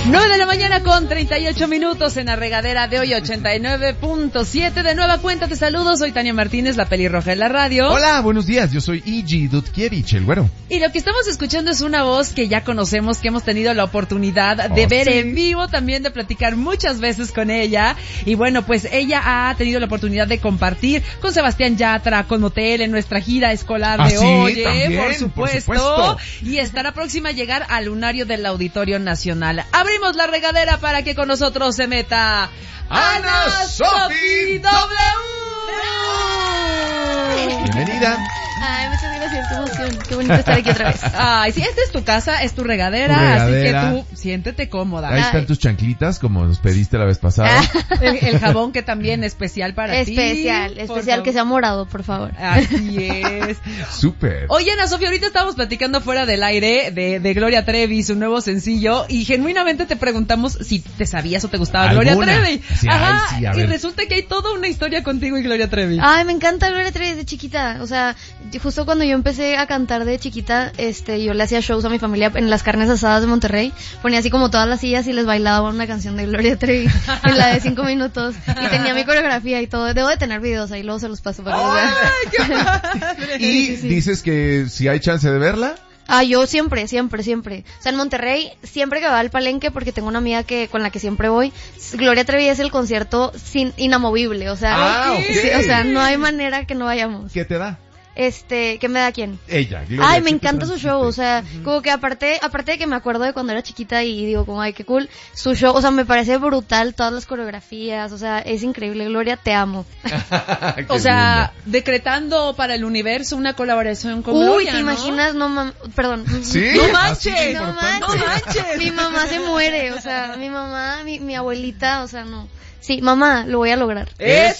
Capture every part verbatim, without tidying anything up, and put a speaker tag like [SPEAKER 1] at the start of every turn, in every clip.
[SPEAKER 1] nueve de la mañana con treinta y ocho minutos en la regadera de hoy ochenta y nueve punto siete. De nueva cuenta te saludo, soy Tania Martínez, la pelirroja en la radio.
[SPEAKER 2] Hola, buenos días, yo soy Igi Dudkiewicz, el güero.
[SPEAKER 1] Y lo que estamos escuchando es una voz que ya conocemos, que hemos tenido la oportunidad de
[SPEAKER 2] oh,
[SPEAKER 1] ver
[SPEAKER 2] sí.
[SPEAKER 1] en vivo, también de platicar muchas veces con ella. Y bueno, pues ella ha tenido la oportunidad de compartir con Sebastián Yatra, con Motel en nuestra gira escolar
[SPEAKER 2] ¿Ah,
[SPEAKER 1] de
[SPEAKER 2] sí?
[SPEAKER 1] hoy,
[SPEAKER 2] También,
[SPEAKER 1] por supuesto.
[SPEAKER 2] por supuesto.
[SPEAKER 1] Y estará próxima a llegar al lunario del Auditorio Nacional. Abrimos la regadera para que con nosotros se meta
[SPEAKER 2] Ana Sofi
[SPEAKER 1] W.
[SPEAKER 2] Bienvenida.
[SPEAKER 3] Ay, muchas gracias, qué emoción, qué bonito estar aquí otra vez.
[SPEAKER 1] Ay, sí, esta es tu casa, es tu regadera,
[SPEAKER 2] Tu regadera.
[SPEAKER 1] así que tú siéntete cómoda.
[SPEAKER 2] Ahí están
[SPEAKER 3] Ay.
[SPEAKER 2] tus chanclitas, como nos pediste la vez pasada.
[SPEAKER 1] El, el jabón que también especial para
[SPEAKER 3] Especial,
[SPEAKER 1] ti.
[SPEAKER 3] especial, que sea morado, por favor.
[SPEAKER 1] Así es.
[SPEAKER 2] Súper.
[SPEAKER 1] Oye, Ana Sofía, ahorita estábamos platicando fuera del aire de, de Gloria Trevi, su nuevo sencillo, y genuinamente te preguntamos si te sabías o te gustaba
[SPEAKER 2] ¿Alguna?
[SPEAKER 1] Gloria Trevi.
[SPEAKER 2] Sí,
[SPEAKER 1] Ajá,
[SPEAKER 2] ay, sí, a
[SPEAKER 1] y
[SPEAKER 2] ver.
[SPEAKER 1] resulta que hay toda una historia contigo y Gloria Trevi.
[SPEAKER 3] Ay, me encanta Gloria Trevi desde chiquita, o sea, justo cuando yo empecé a cantar de chiquita, este, yo le hacía shows a mi familia en las carnes asadas de Monterrey, ponía así como todas las sillas y les bailaba una canción de Gloria Trevi, en la de cinco minutos, y tenía mi coreografía y todo, debo de tener videos ahí, luego se los paso para que los vean.
[SPEAKER 1] Ay, qué padre.
[SPEAKER 2] Y
[SPEAKER 3] sí, sí.
[SPEAKER 2] dices que si hay chance de verla.
[SPEAKER 3] Ah, yo siempre, siempre, siempre. O sea, en Monterrey, siempre que va al Palenque, porque tengo una amiga que con la que siempre voy, Gloria Trevi es el concierto sin inamovible, o sea,
[SPEAKER 2] Ah, ok.
[SPEAKER 3] sí, o sea, no hay manera que no vayamos.
[SPEAKER 2] ¿Qué te da?
[SPEAKER 3] Este, ¿qué me da quién?
[SPEAKER 2] Ella, Gloria.
[SPEAKER 3] Ay, me
[SPEAKER 2] ¿qué te
[SPEAKER 3] encanta su
[SPEAKER 2] transmite?
[SPEAKER 3] show, o sea, como que aparte, aparte de que me acuerdo de cuando era chiquita y digo como, ay, qué cool, su show, o sea, me parece brutal, todas las coreografías, o sea, es increíble, Gloria, te amo.
[SPEAKER 2] Qué
[SPEAKER 1] O sea,
[SPEAKER 2] linda.
[SPEAKER 1] decretando para el universo una colaboración con
[SPEAKER 3] Uy,
[SPEAKER 1] Gloria,
[SPEAKER 3] ¿te
[SPEAKER 1] ¿no?
[SPEAKER 3] imaginas? No mam, perdón.
[SPEAKER 2] ¿Sí?
[SPEAKER 1] No
[SPEAKER 2] Así
[SPEAKER 1] manches,
[SPEAKER 2] de
[SPEAKER 3] No
[SPEAKER 2] importante.
[SPEAKER 3] manches.
[SPEAKER 1] No manches.
[SPEAKER 3] Mi mamá se muere, o sea, mi mamá, mi, mi abuelita, o sea, no. Sí, mamá, lo voy a lograr.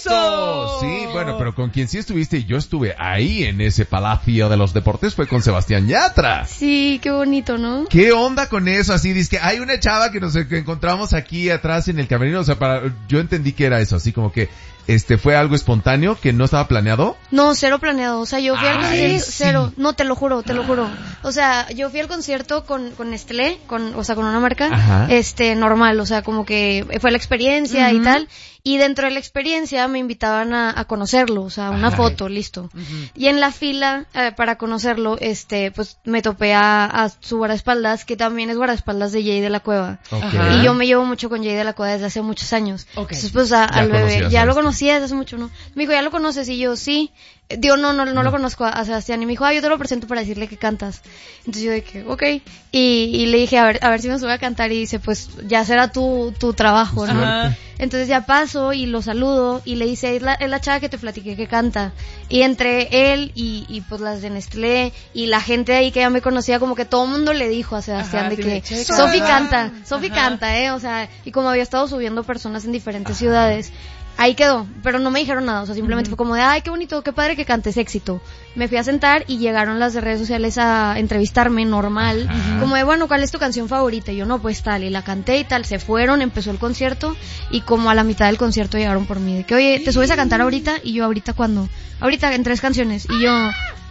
[SPEAKER 1] ¡Eso!
[SPEAKER 2] Sí, bueno, pero con quien sí estuviste y yo estuve ahí en ese Palacio de los Deportes fue con Sebastián Yatra.
[SPEAKER 3] Sí, qué bonito, ¿no?
[SPEAKER 2] ¿Qué onda con eso? Así dice que hay una chava que nos que encontramos aquí atrás en el camerino, o sea, para yo entendí que era eso, así como que este fue algo espontáneo que no estaba planeado.
[SPEAKER 3] No, cero planeado, o sea, yo fui al
[SPEAKER 2] Ay,
[SPEAKER 3] concierto,
[SPEAKER 2] sí.
[SPEAKER 3] cero, no, te lo juro, te lo juro. O sea, yo fui al concierto con, con Nestlé, con, o sea, con una marca,
[SPEAKER 2] Ajá.
[SPEAKER 3] este, normal, o sea, como que fue la experiencia y
[SPEAKER 1] Ujú.
[SPEAKER 3] tal, y dentro de la experiencia me invitaban a, a conocerlo, o sea, una
[SPEAKER 2] Ajá.
[SPEAKER 3] foto, listo. Y en la fila, eh, para conocerlo, este, pues me topé a, a su guardaespaldas, que también es guardaespaldas de Jay de la Cueva.
[SPEAKER 2] Ok.
[SPEAKER 1] Ajá.
[SPEAKER 3] Y yo me llevo mucho con Jay de la Cueva desde hace muchos años.
[SPEAKER 1] Ok.
[SPEAKER 3] Entonces, pues, a- al bebé,
[SPEAKER 2] conocías
[SPEAKER 3] ya
[SPEAKER 2] a
[SPEAKER 3] lo
[SPEAKER 2] este.
[SPEAKER 3] conocía desde hace mucho, ¿no? Me dijo, ¿ya lo conoces? Y yo, sí. Eh, Digo, no, no, no, lo conozco a, a Sebastián. Y me dijo, ah, yo te lo presento para decirle que cantas. Entonces yo de que, ok. Y, y le dije, a ver, a ver si me sube a cantar. Y dice, pues, ya será tu, tu trabajo, ¿no?
[SPEAKER 1] Ajá.
[SPEAKER 3] Entonces ya paso y lo saludo y le dice, es la, es la chava que te platiqué que canta. Y entre él y, y pues las de Nestlé y la gente ahí que ya me conocía, como que todo el mundo le dijo a Sebastián
[SPEAKER 1] Ajá,
[SPEAKER 3] de
[SPEAKER 1] dile,
[SPEAKER 3] que
[SPEAKER 1] "Checa".
[SPEAKER 3] Sofi canta, Sofi
[SPEAKER 1] Ajá.
[SPEAKER 3] canta, eh, o sea, y como había estado subiendo personas en diferentes ciudades, ahí quedó, pero no me dijeron nada, o sea, simplemente fue como de, ay, qué bonito, qué padre que cantes, éxito. Me fui a sentar y llegaron las de redes sociales a entrevistarme normal,
[SPEAKER 2] Ajá.
[SPEAKER 3] como de, bueno, ¿cuál es tu canción favorita? Y yo, no, pues tal, y la canté y tal, se fueron, empezó el concierto, y como a la mitad del concierto llegaron por mí, de que, oye, ¿te subes a cantar ahorita? Y yo, ¿ahorita cuándo? Ahorita, en tres canciones, y yo...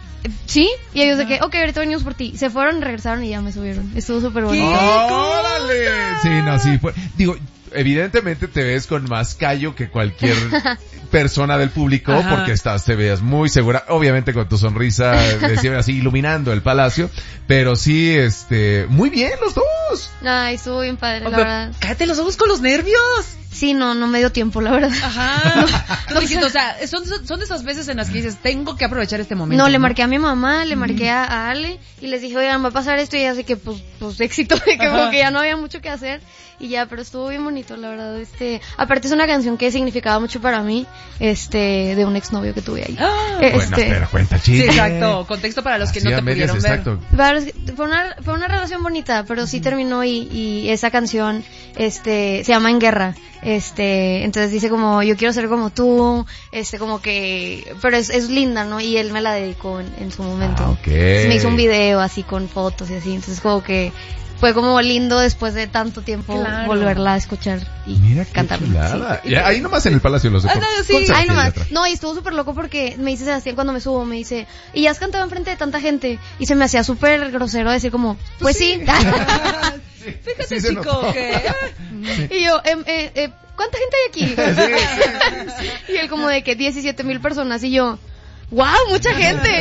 [SPEAKER 3] ¿Sí? Y ellos de que, ok, ahorita venimos por ti. Se fueron, regresaron y ya me subieron. Estuvo súper bonito.
[SPEAKER 2] ¡Órale! Sí, no, sí fue. Digo, evidentemente te ves con más callo que cualquier persona del público,
[SPEAKER 1] Ajá.
[SPEAKER 2] porque estás, te veas muy segura, obviamente con tu sonrisa, decía así, iluminando el palacio, pero sí, este, muy bien los dos.
[SPEAKER 3] Ay, estuvo bien padre, la
[SPEAKER 1] Pero,
[SPEAKER 3] verdad.
[SPEAKER 1] cállate los ojos con los nervios.
[SPEAKER 3] Sí, no, no me dio tiempo, la verdad.
[SPEAKER 1] Ajá. No, dijiste, o sea, son, son de esas veces en las que dices, tengo que aprovechar este momento.
[SPEAKER 3] No, le marqué a mi mamá, le marqué a, a Ale y les dije, oigan, va a pasar esto y así que pues, pues éxito, de que como que ya no había mucho que hacer y ya, pero estuvo bien bonito, la verdad, este, aparte es una canción que significaba mucho para mí, este, de un exnovio que tuve ahí.
[SPEAKER 1] Ah.
[SPEAKER 3] Este,
[SPEAKER 2] Bueno, espera, cuenta,
[SPEAKER 1] Sí,
[SPEAKER 2] chisme.
[SPEAKER 1] exacto. Contexto para los que
[SPEAKER 2] Así
[SPEAKER 1] no
[SPEAKER 2] a
[SPEAKER 1] te
[SPEAKER 2] medias,
[SPEAKER 1] pudieron ver.
[SPEAKER 2] exacto.
[SPEAKER 3] Claro, es que fue una, fue una relación bonita, pero sí terminó y, y esa canción, este, se llama En Guerra, este, entonces dice como, yo quiero ser como tú, este, como que, pero es, es linda, ¿no? Y él me la dedicó en, en su momento.
[SPEAKER 2] Ah, ok.
[SPEAKER 3] Entonces me hizo un video así con fotos y así, entonces como que fue como lindo después de tanto tiempo
[SPEAKER 1] Claro.
[SPEAKER 3] volverla a escuchar y
[SPEAKER 2] Mira qué
[SPEAKER 3] cantar.
[SPEAKER 2] chulada.
[SPEAKER 3] Sí.
[SPEAKER 2] Y ahí nomás en el Palacio de los
[SPEAKER 1] Ah,
[SPEAKER 2] Deportes.
[SPEAKER 1] no, sí.
[SPEAKER 2] Con
[SPEAKER 3] Ay,
[SPEAKER 2] Sebastián
[SPEAKER 3] nomás.
[SPEAKER 2] Yatra.
[SPEAKER 3] No, y estuvo súper loco porque me dice Sebastián cuando me subo, me dice, ¿y ya has cantado enfrente de tanta gente? Y se me hacía súper grosero decir como, pues sí.
[SPEAKER 1] Fíjate,
[SPEAKER 2] Sí se
[SPEAKER 1] chico,
[SPEAKER 2] notó.
[SPEAKER 1] que...
[SPEAKER 2] Sí.
[SPEAKER 3] Y yo, em, eh, eh, ¿cuánta gente hay aquí?
[SPEAKER 2] Sí, sí, sí.
[SPEAKER 3] Y él como de que diecisiete mil personas y yo, ¡wow! ¡Mucha gente!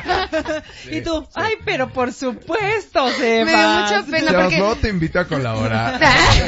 [SPEAKER 1] Y tú, ay, pero por supuesto, Sebas.
[SPEAKER 3] Me dio mucha pena
[SPEAKER 2] Sebas,
[SPEAKER 3] porque...
[SPEAKER 2] luego te invito a colaborar.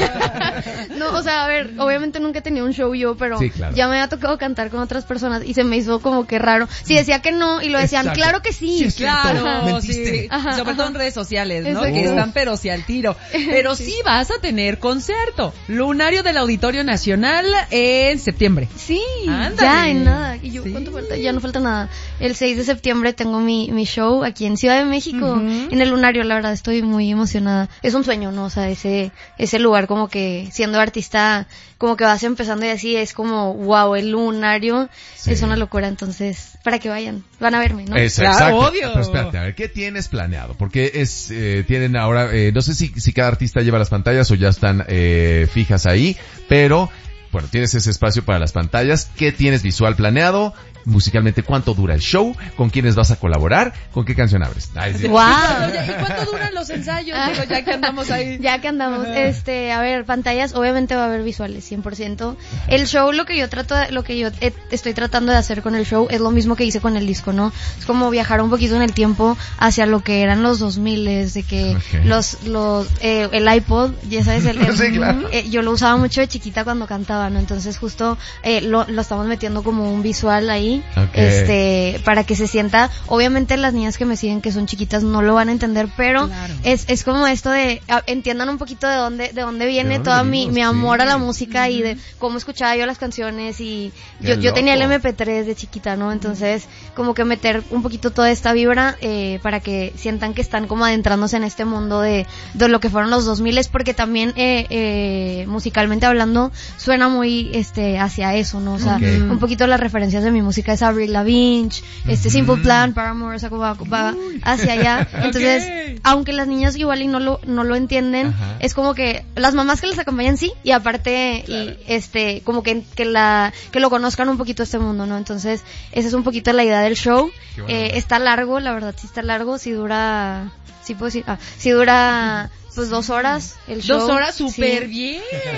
[SPEAKER 3] No, o sea, a ver, obviamente nunca he tenido un show yo, pero
[SPEAKER 2] Sí, claro.
[SPEAKER 3] ya me había tocado cantar con otras personas y se me hizo como que raro. Si decía que no y lo decían,
[SPEAKER 2] Exacto.
[SPEAKER 3] claro que sí.
[SPEAKER 2] Sí, es cierto.
[SPEAKER 1] Claro,
[SPEAKER 2] Mentiste.
[SPEAKER 1] sí.
[SPEAKER 3] Ajá,
[SPEAKER 1] Sobre todo
[SPEAKER 3] ajá.
[SPEAKER 1] en redes sociales, ¿no?
[SPEAKER 3] Exacto.
[SPEAKER 1] Que están pero sí al tiro. Pero sí vas a tener concierto. Lunario del Auditorio Nacional en septiembre.
[SPEAKER 3] Sí,
[SPEAKER 1] Ándale.
[SPEAKER 3] ya en nada. Y yo,
[SPEAKER 1] Sí.
[SPEAKER 3] ¿cuánto falta? Ya no falta nada. El seis de septiembre tengo mi, mi show aquí en Ciudad de México,
[SPEAKER 1] Ujú.
[SPEAKER 3] en el Lunario. La verdad, estoy muy emocionada. Es un sueño, ¿no? O sea, ese, ese lugar como que siendo artista, como que vas empezando y así es como, wow, el Lunario
[SPEAKER 2] Sí.
[SPEAKER 3] es una locura. Entonces, para que vayan, van a verme, ¿no?
[SPEAKER 2] Eso,
[SPEAKER 1] Claro,
[SPEAKER 2] exacto.
[SPEAKER 1] obvio.
[SPEAKER 2] Pero espérate, a ver, ¿qué tienes planeado? Porque es, eh, tienen ahora, eh, no sé si, si cada artista lleva las pantallas o ya están eh, fijas ahí, pero, bueno, tienes ese espacio para las pantallas. ¿Qué tienes visual planeado? Musicalmente, ¿cuánto dura el show? ¿Con quiénes vas a colaborar? ¿Con qué canción abres? Ay, sí.
[SPEAKER 3] Wow.
[SPEAKER 1] Oye, ¿y cuánto duran los ensayos? Digo, ya que andamos ahí.
[SPEAKER 3] Ya que andamos, este, a ver, pantallas, obviamente va a haber visuales, cien por ciento. El show, lo que yo trato, de- lo que yo eh, estoy tratando de hacer con el show es lo mismo que hice con el disco, ¿no? Es como viajar un poquito en el tiempo hacia lo que eran los dos mil, de que
[SPEAKER 2] Ok.
[SPEAKER 3] los, los, eh, el iPod, ya sabes, el, el-
[SPEAKER 2] Sí, claro.
[SPEAKER 3] eh, yo lo usaba mucho de chiquita cuando cantaba, ¿no? Entonces justo, eh, lo, lo estamos metiendo como un visual ahí,
[SPEAKER 2] Ok.
[SPEAKER 3] este, para que se sienta, obviamente las niñas que me siguen que son chiquitas no lo van a entender, pero
[SPEAKER 1] Claro.
[SPEAKER 3] es, es como esto de, a- entiendan un poquito de dónde, de dónde viene
[SPEAKER 2] ¿De dónde
[SPEAKER 3] toda mi,
[SPEAKER 2] venimos?
[SPEAKER 3] mi amor
[SPEAKER 2] Sí.
[SPEAKER 3] a la música y de cómo escuchaba yo las canciones y
[SPEAKER 2] Qué
[SPEAKER 3] yo, yo tenía el
[SPEAKER 2] loco.
[SPEAKER 3] eme pe tres de chiquita, ¿no? Entonces, como que meter un poquito toda esta vibra, eh, para que sientan que están como adentrándose en este mundo de, de lo que fueron los dos miles, porque también, eh, eh, musicalmente hablando, suena muy, este, hacia eso, ¿no? O sea,
[SPEAKER 2] Ok.
[SPEAKER 3] un poquito las referencias de mi música es Avril Lavigne, este, Simple
[SPEAKER 2] Ujú.
[SPEAKER 3] Plan, Paramore, o sea, como va, va hacia allá. Entonces,
[SPEAKER 1] Ok.
[SPEAKER 3] aunque las niñas igual y no lo, no lo entienden,
[SPEAKER 2] Ajá.
[SPEAKER 3] es como que las mamás que les acompañan sí, y aparte, y este, como que, que la, que lo conozcan un poquito este mundo, ¿no? Entonces, esa es un poquito la idea del show.
[SPEAKER 2] Qué bueno.
[SPEAKER 3] Eh, está largo, la verdad sí está largo, si dura, sí puedo decir, ah, si dura, pues dos horas el show.
[SPEAKER 1] Dos horas
[SPEAKER 3] sí.
[SPEAKER 1] súper bien.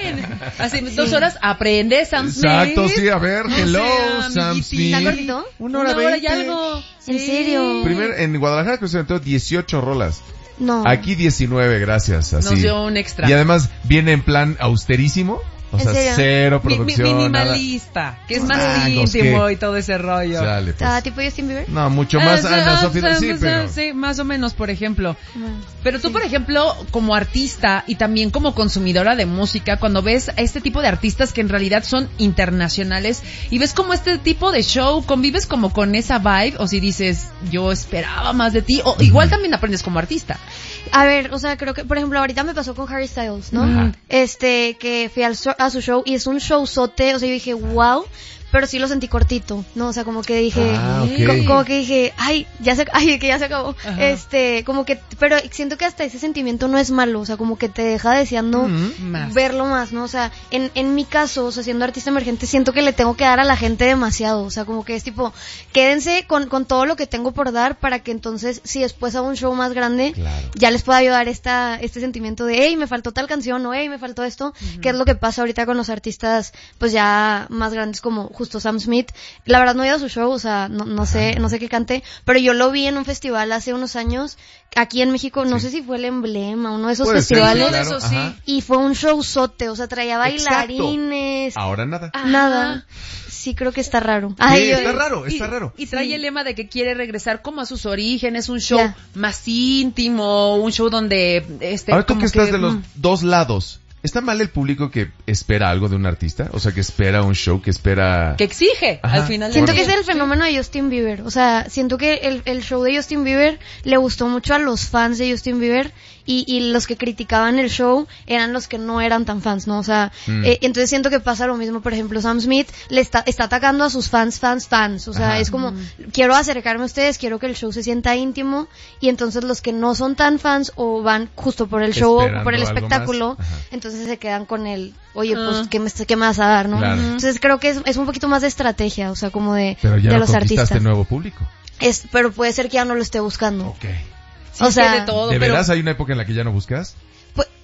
[SPEAKER 1] Así, dos horas aprende Sam Smith.
[SPEAKER 2] Exacto, sí, a ver,
[SPEAKER 1] O
[SPEAKER 2] hello,
[SPEAKER 1] sea,
[SPEAKER 2] Sam
[SPEAKER 1] amiguiti.
[SPEAKER 2] Smith.
[SPEAKER 3] ¿Está cortito?
[SPEAKER 2] Una hora
[SPEAKER 1] Una hora y
[SPEAKER 2] veinte.
[SPEAKER 1] algo.
[SPEAKER 3] ¿En
[SPEAKER 1] Sí.
[SPEAKER 3] serio?
[SPEAKER 2] Primer, en Guadalajara creo que se aventó dieciocho rolas.
[SPEAKER 3] No.
[SPEAKER 2] Aquí diecinueve, gracias, así.
[SPEAKER 1] Nos dio un extra.
[SPEAKER 2] Y además viene en plan austerísimo. O
[SPEAKER 3] ¿En
[SPEAKER 2] sea,
[SPEAKER 3] serio?
[SPEAKER 2] cero
[SPEAKER 1] Mi- mi-
[SPEAKER 2] producción, nada.
[SPEAKER 1] minimalista, que es más
[SPEAKER 2] Ah, los
[SPEAKER 1] íntimo
[SPEAKER 2] que-
[SPEAKER 1] y todo ese rollo.
[SPEAKER 2] Sale, pues.
[SPEAKER 3] Ah, tipo Justin Bieber.
[SPEAKER 2] No, mucho más.
[SPEAKER 1] Ah,
[SPEAKER 2] Ah, no,
[SPEAKER 1] ah,
[SPEAKER 2] Sophie-
[SPEAKER 1] ah,
[SPEAKER 2] sí,
[SPEAKER 1] ah,
[SPEAKER 2] pero...
[SPEAKER 1] sí, más o menos, por ejemplo.
[SPEAKER 3] Bueno.
[SPEAKER 1] Pero tú, por ejemplo, como artista y también como consumidora de música, cuando ves a este tipo de artistas que en realidad son internacionales y ves como este tipo de show, convives como con esa vibe, o si dices, yo esperaba más de ti, o igual también aprendes como artista.
[SPEAKER 3] A ver, o sea, creo que, por ejemplo, ahorita me pasó con Harry Styles, ¿no?
[SPEAKER 2] Ajá.
[SPEAKER 3] Este, que fui al so- a su show y es un showzote, o sea, yo dije, wow, pero sí lo sentí cortito, ¿no? O sea, como que dije,
[SPEAKER 2] Ah, ok.
[SPEAKER 3] co- como que dije, ay, ya se, ay, que ya se acabó.
[SPEAKER 1] Ajá.
[SPEAKER 3] Este, como que, pero siento que hasta ese sentimiento no es malo, o sea, como que te deja deseando
[SPEAKER 2] Ujú.
[SPEAKER 1] Más.
[SPEAKER 3] verlo más, ¿no? O sea, en, en mi caso, o sea, siendo artista emergente, siento que le tengo que dar a la gente demasiado, o sea, como que es tipo, quédense con, con todo lo que tengo por dar para que entonces, si después hago un show más grande,
[SPEAKER 2] Claro.
[SPEAKER 3] ya les pueda ayudar esta, este sentimiento de, hey, me faltó tal canción, o hey, me faltó esto, que es lo que pasa ahorita con los artistas, pues ya más grandes como justo Sam Smith. La verdad no he ido a su show, o sea, no, no sé, no sé qué cante, pero yo lo vi en un festival hace unos años, aquí en México, no
[SPEAKER 2] Sí.
[SPEAKER 3] sé si fue el Emblema, uno de esos
[SPEAKER 2] Puede ser,
[SPEAKER 3] festivales.
[SPEAKER 1] Uno de
[SPEAKER 2] claro,
[SPEAKER 1] esos, sí.
[SPEAKER 2] ajá.
[SPEAKER 3] Y fue un showzote, o sea, traía bailarines,
[SPEAKER 2] Ahora nada.
[SPEAKER 1] Ajá.
[SPEAKER 3] nada. Sí, creo que está raro.
[SPEAKER 2] Sí,
[SPEAKER 3] Ay, yo-
[SPEAKER 2] está raro,
[SPEAKER 1] Y-
[SPEAKER 2] está raro.
[SPEAKER 1] Y trae
[SPEAKER 3] Sí.
[SPEAKER 1] el lema de que quiere regresar como a sus orígenes, un show
[SPEAKER 3] Ya.
[SPEAKER 1] más íntimo, un show donde este
[SPEAKER 2] Ahora tú
[SPEAKER 1] como
[SPEAKER 2] que estás de los
[SPEAKER 1] mm,
[SPEAKER 2] dos lados, ¿está mal el público que espera algo de un artista? O sea, que espera un show, que espera...
[SPEAKER 1] que exige
[SPEAKER 2] Ajá.
[SPEAKER 1] al final
[SPEAKER 3] Siento
[SPEAKER 1] del
[SPEAKER 3] que es
[SPEAKER 1] día.
[SPEAKER 3] el fenómeno de Justin Bieber. O sea, siento que el, el show de Justin Bieber le gustó mucho a los fans de Justin Bieber y, y los que criticaban el show eran los que no eran tan fans, ¿no? O sea,
[SPEAKER 2] Mm.
[SPEAKER 3] eh, entonces siento que pasa lo mismo, por ejemplo, Sam Smith le está, está atacando a sus fans, fans, fans. O sea,
[SPEAKER 2] Ajá.
[SPEAKER 3] es como, quiero acercarme a ustedes, quiero que el show se sienta íntimo y entonces los que no son tan fans o van justo por el show o
[SPEAKER 2] Esperando
[SPEAKER 3] por el
[SPEAKER 2] algo
[SPEAKER 3] espectáculo,
[SPEAKER 2] más. Ajá.
[SPEAKER 3] entonces se quedan con el, oye, pues,
[SPEAKER 1] Ah.
[SPEAKER 3] ¿qué me, ¿qué me vas a dar, no?
[SPEAKER 2] Claro.
[SPEAKER 3] Entonces creo que es, es un poquito más de estrategia, o sea, como de,
[SPEAKER 2] Pero ya
[SPEAKER 3] de
[SPEAKER 2] no
[SPEAKER 3] los
[SPEAKER 2] conquistaste
[SPEAKER 3] artistas.
[SPEAKER 2] nuevo público.
[SPEAKER 3] Es, pero puede ser que ya no lo esté buscando.
[SPEAKER 2] Ok.
[SPEAKER 1] Sí,
[SPEAKER 3] o
[SPEAKER 1] sí,
[SPEAKER 3] sea,
[SPEAKER 1] de todo,
[SPEAKER 2] ¿De
[SPEAKER 1] pero
[SPEAKER 2] veras hay una época en la que ya no buscas?
[SPEAKER 3] Pues,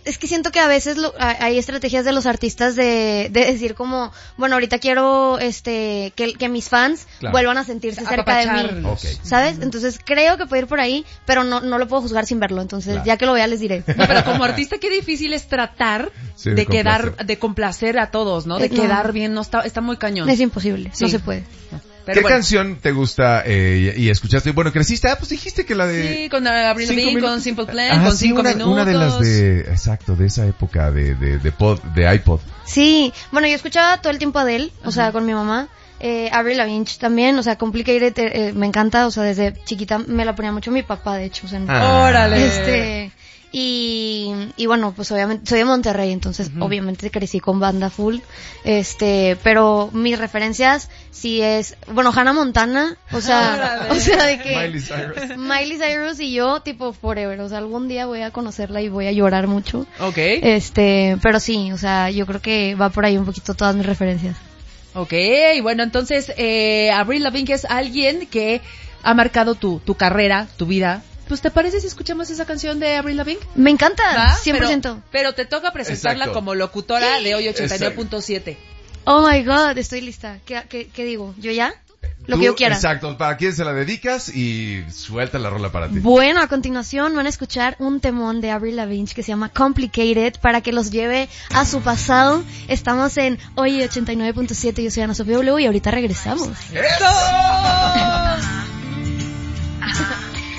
[SPEAKER 3] es que siento que a veces lo, hay estrategias de los artistas de, de decir como, bueno, ahorita quiero este que, que mis fans
[SPEAKER 2] claro.
[SPEAKER 3] vuelvan a sentirse cerca de mí,
[SPEAKER 2] okay.
[SPEAKER 3] ¿sabes? Entonces creo que puede ir por ahí, pero no no lo puedo juzgar sin verlo, entonces
[SPEAKER 2] claro.
[SPEAKER 3] ya que lo vea les diré.
[SPEAKER 1] No, pero como artista qué difícil es tratar
[SPEAKER 2] sí,
[SPEAKER 1] de,
[SPEAKER 2] de
[SPEAKER 1] quedar,
[SPEAKER 2] complacer.
[SPEAKER 1] de complacer a todos, ¿no? De
[SPEAKER 3] Eh, no.
[SPEAKER 1] quedar bien, no está, está muy cañón.
[SPEAKER 3] Es imposible,
[SPEAKER 1] Sí.
[SPEAKER 3] no se puede.
[SPEAKER 1] Pero
[SPEAKER 2] ¿Qué
[SPEAKER 1] bueno.
[SPEAKER 2] canción te gusta eh, y, y escuchaste? Bueno, creciste, ah, pues dijiste que la de...
[SPEAKER 1] Sí, con Avril
[SPEAKER 2] Cinco
[SPEAKER 1] Lavigne, con
[SPEAKER 2] minutos.
[SPEAKER 1] Simple Plan,
[SPEAKER 2] Ajá,
[SPEAKER 1] con
[SPEAKER 2] sí,
[SPEAKER 1] cinco
[SPEAKER 2] una,
[SPEAKER 1] minutos.
[SPEAKER 2] una de las de, exacto, de esa época de, de, de, pod, de iPod.
[SPEAKER 3] Sí, bueno, yo escuchaba todo el tiempo a Adele, o sea, con mi mamá. Eh, Avril Lavigne también, o sea, Complicated, eh, me encanta, o sea, desde chiquita me la ponía mucho mi papá, de hecho, o sea,
[SPEAKER 2] Ah.
[SPEAKER 1] Órale.
[SPEAKER 3] este, y, y bueno, pues obviamente, soy de Monterrey, entonces
[SPEAKER 1] Ujú.
[SPEAKER 3] obviamente crecí con banda full, este, pero mis referencias sí es, bueno, Hannah Montana, o sea,
[SPEAKER 1] Órale.
[SPEAKER 3] o sea, de que
[SPEAKER 2] Miley Cyrus.
[SPEAKER 3] Miley Cyrus y yo, tipo, forever, o sea, algún día voy a conocerla y voy a llorar mucho,
[SPEAKER 1] Ok,
[SPEAKER 3] este, pero sí, o sea, yo creo que va por ahí un poquito todas mis referencias.
[SPEAKER 1] ok, bueno, entonces, eh, Avril Lavigne es alguien que ha marcado tu, tu carrera, tu vida. Pues, ¿te parece si escuchamos esa canción de Avril Lavigne?
[SPEAKER 3] Me encanta,
[SPEAKER 1] ¿Va?
[SPEAKER 3] cien por ciento.
[SPEAKER 1] Pero, pero te toca presentarla
[SPEAKER 2] Exacto.
[SPEAKER 1] como locutora de hoy ochenta y nueve punto siete.
[SPEAKER 3] Oh my god, estoy lista. ¿Qué, qué, qué digo? ¿Yo ya? Lo
[SPEAKER 2] Tú,
[SPEAKER 3] que yo quiera.
[SPEAKER 2] Exacto, ¿para quién se la dedicas? Y suelta la rola para ti.
[SPEAKER 3] Bueno, a continuación van a escuchar un temón de Avril Lavigne que se llama Complicated para que los lleve a su pasado. Estamos en Hoy ochenta y nueve punto siete, yo soy Ana Sofía W y ahorita regresamos.
[SPEAKER 2] ¡Eso!